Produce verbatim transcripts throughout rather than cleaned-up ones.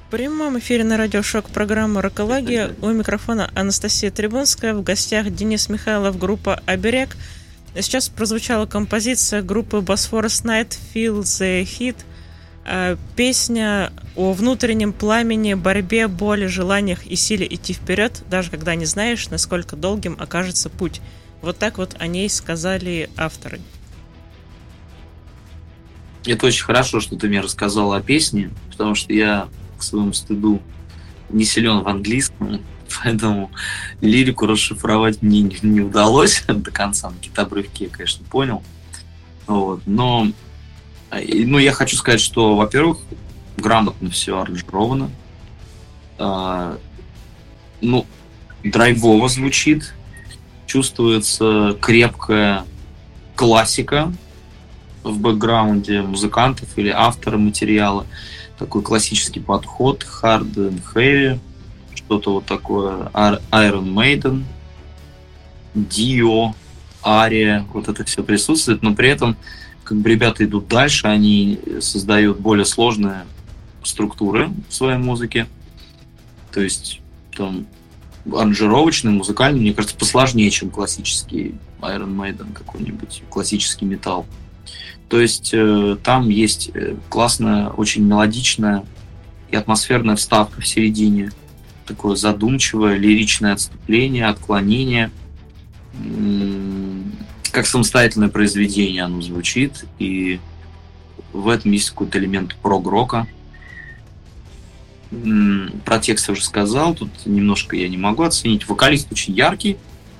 В прямом эфире на радио Шок программа «Рокология». У микрофона Анастасия Трибунская. В гостях Денис Михайлов, группа «Оберег». Сейчас прозвучала композиция группы Bosphorus Night «Feel the Heat». Песня о внутреннем пламени, борьбе, боли, желаниях и силе идти вперед, даже когда не знаешь, насколько долгим окажется путь. Вот так вот о ней сказали авторы. Это очень хорошо, что ты мне рассказала о песне, потому что я, к своему стыду, не силен в английском, поэтому лирику расшифровать мне не, не удалось до конца. На какие-то обрывки я, конечно, понял. Вот. Но ну, я хочу сказать, что, во-первых, грамотно все аранжировано. А, ну, драйвово звучит. Чувствуется крепкая классика в бэкграунде музыкантов или автора материала. Такой классический подход, hard and heavy, что-то вот такое, Iron Maiden, Dio, Aria, вот это все присутствует, но при этом как бы ребята идут дальше, они создают более сложные структуры в своей музыке, то есть там аранжировочный, музыкальный, мне кажется, посложнее, чем классический Iron Maiden, какой-нибудь классический металл. То есть э, там есть классная, очень мелодичная и атмосферная вставка в середине, такое задумчивое, лиричное отступление, отклонение. М-м, как самостоятельное произведение оно звучит, и в этом есть какой-то элемент прог-рока. М-м, про текст я уже сказал, тут немножко я не могу оценить. Вокалист очень яркий,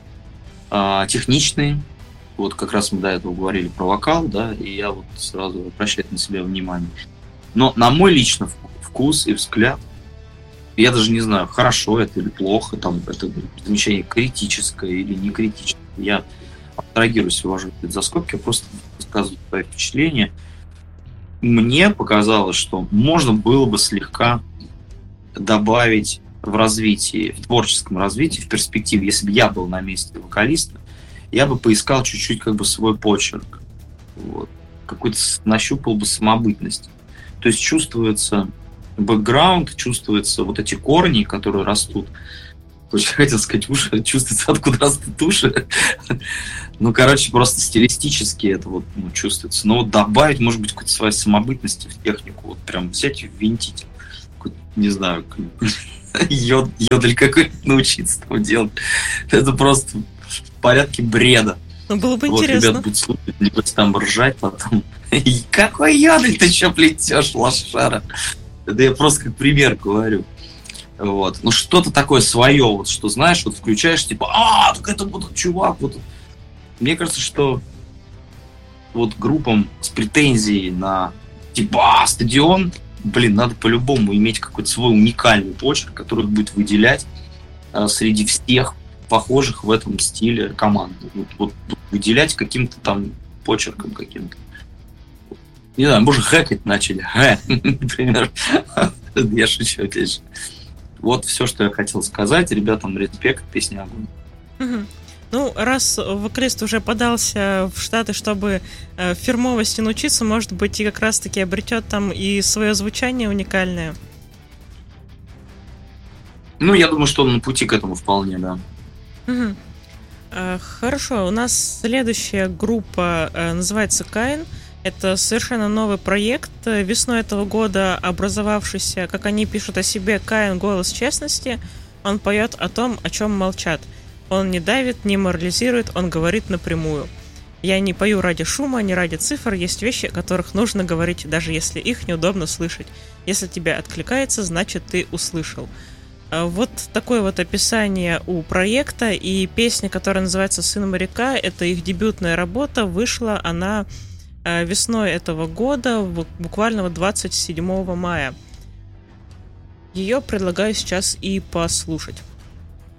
э, техничный. Вот как раз мы до этого говорили про вокал, да, и я вот сразу обращаю на себя внимание. Но на мой личный вкус и взгляд, я даже не знаю, хорошо это или плохо, там это замечание критическое или не критическое. Я абстрагируюсь, уважаю за скобки, я просто рассказываю свои впечатления. Мне показалось, что можно было бы слегка добавить в развитии, в творческом развитии, в перспективе, если бы я был на месте вокалиста, я бы поискал чуть-чуть как бы свой почерк. Вот. Какой-то нащупал бы самобытность. То есть чувствуется бэкграунд, чувствуются вот эти корни, которые растут. Очень хотел сказать, уши, чувствуется, откуда растут уши. Ну, короче, просто стилистически это вот ну, чувствуется. Но вот добавить, может быть, какую-то свою самобытность в технику. Вот прям взять и ввинтить. Не знаю, йод, йодель какой-то научиться там делать. Это просто в порядке бреда. Ну, было бы вот, интересно. Ребят будут слушать, будут там ржать потом. Какой йодель ты что плетешь, лошара? Это я просто как пример говорю. Вот. Ну, что-то такое свое, вот, что, знаешь, вот включаешь, типа, а, так это вот чувак. Вот. Мне кажется, что вот группам с претензией на, типа, а, стадион, блин, надо по-любому иметь какой-то свой уникальный почерк, который будет выделять а, среди всех похожих в этом стиле команд. Вот, вот выделять каким-то там почерком каким-то. Не знаю, может, хэкать начали. Хэ, например. Я шучу, опять же. Вот все, что я хотел сказать. Ребятам респект, песня огонь. Угу. Ну, раз вокалист уже подался в Штаты, чтобы э, фирмовости научиться, может быть, и как раз-таки обретет там и свое звучание уникальное. Ну, я думаю, что он на пути к этому вполне, да. Угу. Э, хорошо, у нас следующая группа э, называется «Каин». Это совершенно новый проект, весной этого года образовавшийся, как они пишут о себе, Каин «Голос честности». Он поет о том, о чем молчат. Он не давит, не морализирует, он говорит напрямую. Я не пою ради шума, не ради цифр. Есть вещи, о которых нужно говорить, даже если их неудобно слышать. Если тебе откликается, значит, ты услышал. Вот такое вот описание у проекта. И песня, которая называется «Сын моряка», это их дебютная работа. Вышла она весной этого года, буквально двадцать седьмого мая. Ее предлагаю сейчас и послушать.